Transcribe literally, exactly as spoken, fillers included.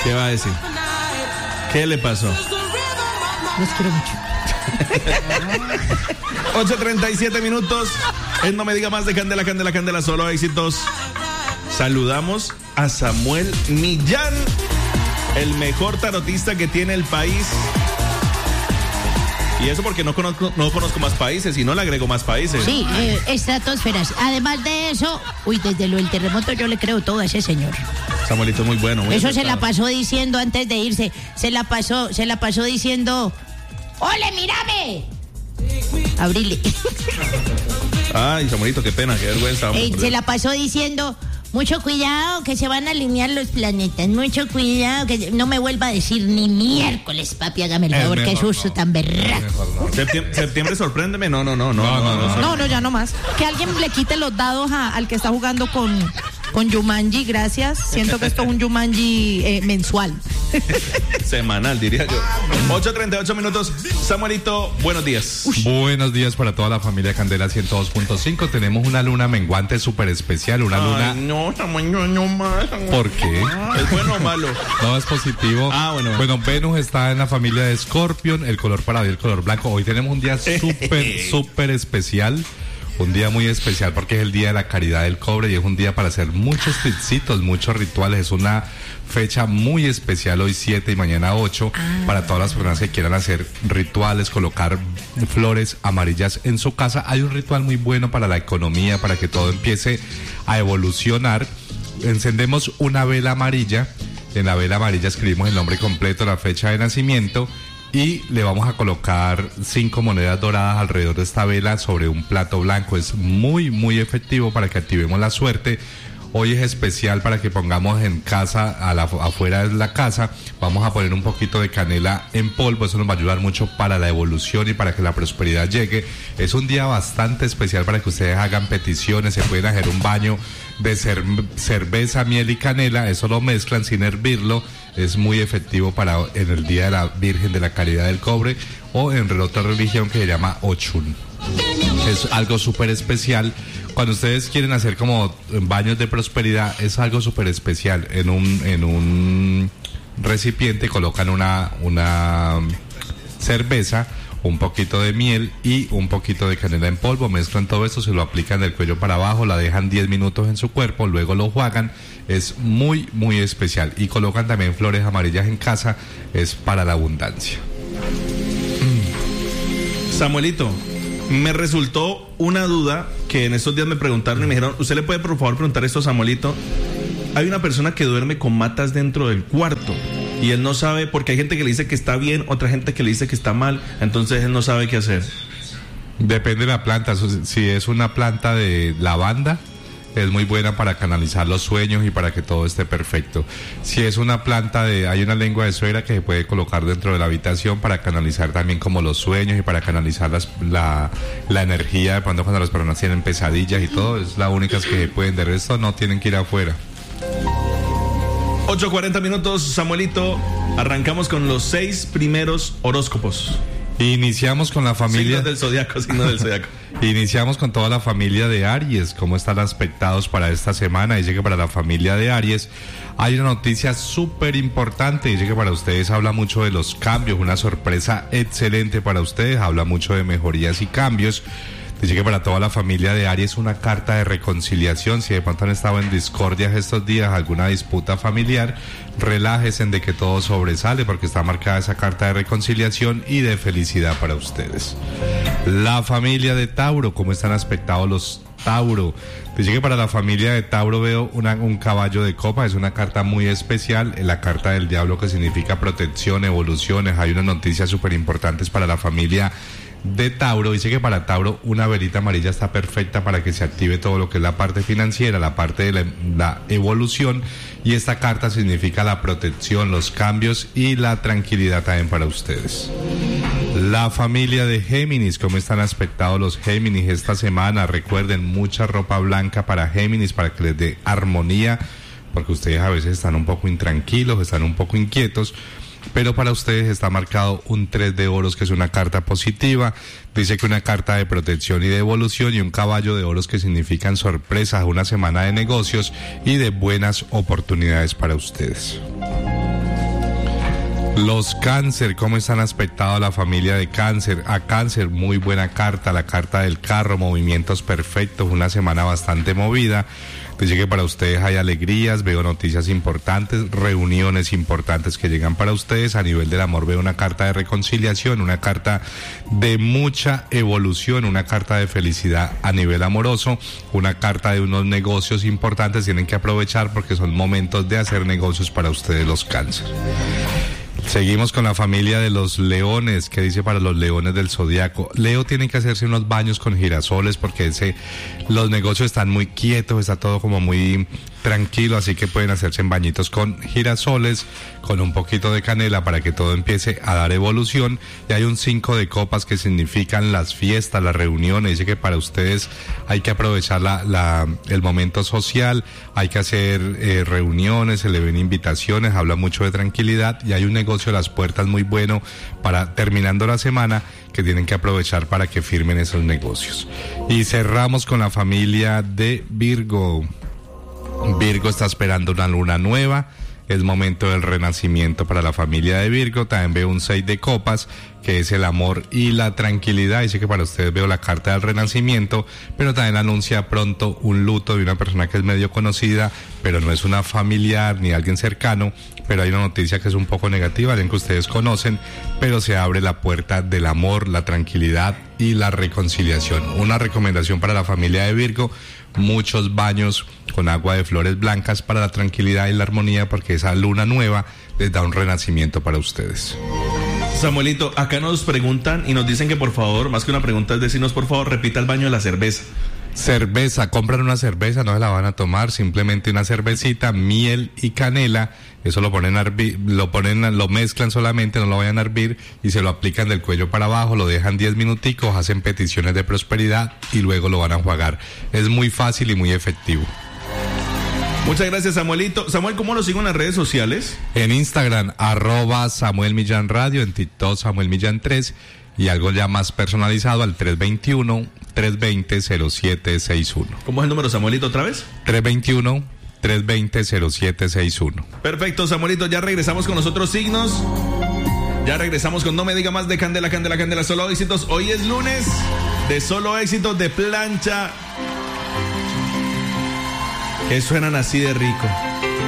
¿Qué va a decir? ¿Qué le pasó? Los quiero mucho. ocho treinta y siete minutos. Él no me diga más de Candela, Candela, Candela, solo éxitos. Saludamos a Samuel Millán, el mejor tarotista que tiene el país. Y eso porque no conozco, no conozco más países y no le agrego más países. Sí, eh, estratosferas. Además de eso, uy, desde lo del terremoto yo le creo todo a ese señor. Samuelito muy bueno. Muy eso acertado. Se la pasó diciendo antes de irse. Se la pasó, se la pasó diciendo, ¡ole, mírame! Abrile. Ay, Samuelito, qué pena, qué vergüenza. Eh, se la pasó diciendo, mucho cuidado que se van a alinear los planetas, mucho cuidado que no me vuelva a decir ni miércoles, papi, hágame el favor, qué susto no. tan berraco. No. Septiembre, septiembre, sorpréndeme, no, no, no, no, No, no, no, no, no, no, ya no más. Que alguien le quite los dados a, al que está jugando con, con Jumanji, gracias. Siento que esto es un Jumanji eh, mensual. Semanal, diría yo. ocho treinta y ocho minutos. Samuelito, buenos días. Uy. Buenos días para toda la familia Candela ciento dos punto cinco. Tenemos una luna menguante súper especial, una luna... Ay, no, Samuel, no, no más. ¿Por qué? ¿Es bueno o malo? No, es positivo. Ah, bueno. Bueno, Venus está en la familia de Escorpión, el color para hoy, el color blanco. Hoy tenemos un día súper, súper especial. Un día muy especial porque es el día de la caridad del cobre y es un día para hacer muchos tipsitos, muchos rituales. Es una fecha muy especial, hoy siete y mañana ocho, ah. para todas las personas que quieran hacer rituales, colocar flores amarillas en su casa. Hay un ritual muy bueno para la economía, para que todo empiece a evolucionar. Encendemos una vela amarilla. En la vela amarilla escribimos el nombre completo, la fecha de nacimiento. Y le vamos a colocar cinco monedas doradas alrededor de esta vela sobre un plato blanco. Es muy, muy efectivo para que activemos la suerte. Hoy es especial para que pongamos en casa, a la, afuera de la casa, vamos a poner un poquito de canela en polvo. Eso nos va a ayudar mucho para la evolución y para que la prosperidad llegue. Es un día bastante especial para que ustedes hagan peticiones. Se pueden hacer un baño de cer cerveza, miel y canela. Eso lo mezclan sin hervirlo. Es muy efectivo para en el Día de la Virgen de la Caridad del Cobre o en otra religión que se llama Ochun. Es algo súper especial. Cuando ustedes quieren hacer como baños de prosperidad, es algo súper especial. En un, en un recipiente colocan una, una cerveza, un poquito de miel y un poquito de canela en polvo. Mezclan todo esto, se lo aplican del cuello para abajo, la dejan diez minutos en su cuerpo, luego lo juegan. Es muy, muy especial. Y colocan también flores amarillas en casa. Es para la abundancia. Samuelito, me resultó una duda que en estos días me preguntaron y me dijeron, ¿usted le puede por favor preguntar esto a Samuelito? Hay una persona que duerme con matas dentro del cuarto y él no sabe, porque hay gente que le dice que está bien, otra gente que le dice que está mal, entonces él no sabe qué hacer. Depende de la planta. Si es una planta de lavanda, es muy buena para canalizar los sueños y para que todo esté perfecto. Si es una planta de... Hay una lengua de suegra que se puede colocar dentro de la habitación para canalizar también como los sueños y para canalizar las, la, la energía de pronto cuando las personas tienen pesadillas y todo. Es la única que se pueden. De resto no tienen que ir afuera. ocho cuarenta minutos, Samuelito. Arrancamos con los seis primeros horóscopos. Iniciamos con la familia... Signos del zodiaco, signos del zodiaco. Iniciamos con toda la familia de Aries. ¿Cómo están aspectados para esta semana? Dice que para la familia de Aries hay una noticia súper importante. Dice que para ustedes habla mucho de los cambios, una sorpresa excelente para ustedes. Habla mucho de mejorías y cambios. Dice que para toda la familia de Aries una carta de reconciliación. Si de pronto han estado en discordias estos días, alguna disputa familiar, relájense en de que todo sobresale porque está marcada esa carta de reconciliación y de felicidad para ustedes. La familia de Tauro, ¿cómo están aspectados los Tauro? Dice que para la familia de Tauro veo una, un caballo de copa. Es una carta muy especial, la carta del diablo, que significa protección, evoluciones. Hay unas noticias súper importantes para la familia de Tauro. Dice que para Tauro una velita amarilla está perfecta para que se active todo lo que es la parte financiera, la parte de la, la evolución, y esta carta significa la protección, los cambios y la tranquilidad también para ustedes. La familia de Géminis, ¿cómo están aspectados los Géminis esta semana? Recuerden, mucha ropa blanca para Géminis para que les dé armonía, porque ustedes a veces están un poco intranquilos, están un poco inquietos. Pero para ustedes está marcado un tres de oros, que es una carta positiva. Dice que una carta de protección y de evolución, y un caballo de oros que significan sorpresas, una semana de negocios y de buenas oportunidades para ustedes. Los cáncer, ¿cómo están aspectados la familia de cáncer? A cáncer, muy buena carta, la carta del carro, movimientos perfectos, una semana bastante movida. Dice que para ustedes hay alegrías, veo noticias importantes, reuniones importantes que llegan para ustedes. A nivel del amor veo una carta de reconciliación, una carta de mucha evolución, una carta de felicidad a nivel amoroso, una carta de unos negocios importantes. Tienen que aprovechar porque son momentos de hacer negocios para ustedes los cáncer. Seguimos con la familia de los leones. ¿Qué dice para los leones del zodiaco? Leo tiene que hacerse unos baños con girasoles porque ese, los negocios están muy quietos, está todo como muy tranquilo, así que pueden hacerse en bañitos con girasoles, con un poquito de canela para que todo empiece a dar evolución. Y hay un cinco de copas que significan las fiestas, las reuniones. Dice que para ustedes hay que aprovechar la, la, el momento social, hay que hacer eh, reuniones, se le ven invitaciones, habla mucho de tranquilidad y hay un negocio a las puertas muy bueno para terminando la semana que tienen que aprovechar para que firmen esos negocios. Y cerramos con la familia de Virgo. Virgo está esperando una luna nueva, es momento del renacimiento para la familia de Virgo. También veo un seis de copas, que es el amor y la tranquilidad. Dice que para ustedes veo la carta del renacimiento, pero también anuncia pronto un luto de una persona que es medio conocida, pero no es una familiar ni alguien cercano. Pero hay una noticia que es un poco negativa, alguien que ustedes conocen, pero se abre la puerta del amor, la tranquilidad y la reconciliación. Una recomendación para la familia de Virgo: muchos baños con agua de flores blancas para la tranquilidad y la armonía, porque esa luna nueva les da un renacimiento para ustedes. Samuelito, acá nos preguntan y nos dicen que por favor, más que una pregunta es decirnos por favor, repita el baño de la cerveza. Cerveza, compran una cerveza, no se la van a tomar, simplemente una cervecita, miel y canela, eso lo ponen a hervir, lo ponen, lo mezclan solamente, no lo vayan a hervir y se lo aplican del cuello para abajo, lo dejan diez minuticos, hacen peticiones de prosperidad y luego lo van a enjuagar. Es muy fácil y muy efectivo. Muchas gracias, Samuelito. Samuel, ¿cómo lo sigo en las redes sociales? En Instagram, arroba Samuel Millán Radio, en TikTok Samuel Millán tres y algo ya más personalizado al tres veintiuno, tres veinte, cero siete seis uno. ¿Cómo es el número, Samuelito, otra vez? tres veintiuno, tres veinte, cero siete seis uno. Perfecto, Samuelito, ya regresamos con los otros signos. Ya regresamos con No Me Diga Más de Candela, Candela, Candela, Solo Éxitos. Hoy es lunes de Solo Éxitos de Plancha, que suenan así de rico.